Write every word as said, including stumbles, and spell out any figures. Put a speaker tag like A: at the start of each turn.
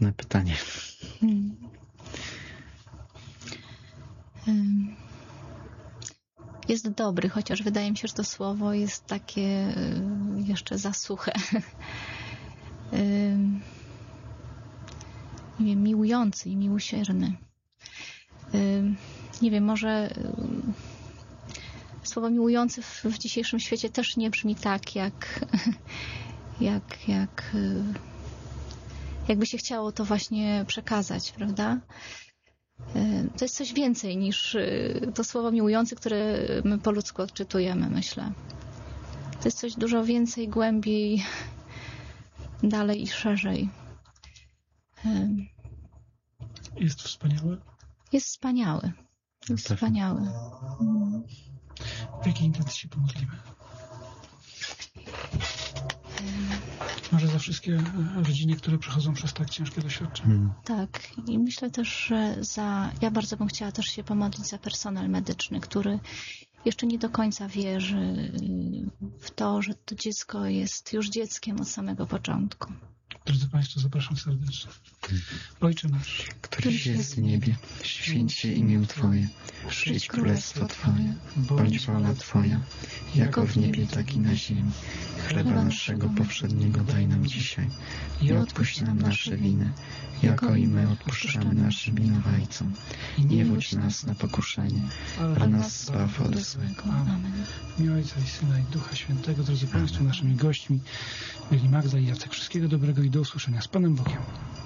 A: trudne pytanie.
B: Hmm. Jest dobry, chociaż wydaje mi się, że to słowo jest takie jeszcze za suche. Nie wiem, miłujący i miłosierny. Nie wiem, może słowo miłujący w, w dzisiejszym świecie też nie brzmi tak, jak, jak, jak jakby się chciało to właśnie przekazać, prawda? To jest coś więcej niż to słowo miłujący, które my po ludzku odczytujemy, myślę. To jest coś dużo więcej, głębiej, dalej i szerzej.
C: Jest wspaniały?
B: Jest wspaniały. Jest wspaniały. Hmm.
C: W jakiej intencji się pomodlimy? Może za wszystkie rodziny, które przechodzą przez tak ciężkie doświadczenia.
A: Hmm.
B: Tak. I myślę też, że za... Ja bardzo bym chciała też się pomodlić za personel medyczny, który jeszcze nie do końca wierzy w to, że to dziecko jest już dzieckiem od samego początku.
C: Drodzy Państwo, zapraszam serdecznie. Ojcze nasz,
A: któryś jest w niebie, święć się imię Twoje, przyjdź królestwo Twoje, bądź wola Twoja, jako w niebie, tak i na ziemi. Chleba naszego powszedniego daj nam dzisiaj i odpuść nam nasze winy, jako i my odpuszczamy naszym winowajcom. I nie wódź nas na pokuszenie, ale nas zbaw od złego.
B: Amen.
C: W imię Ojca i Syna i Ducha Świętego. Drodzy Państwo, naszymi gośćmi byli Magda i Jacek. Wszystkiego dobrego i do usłyszenia z Panem Bogiem.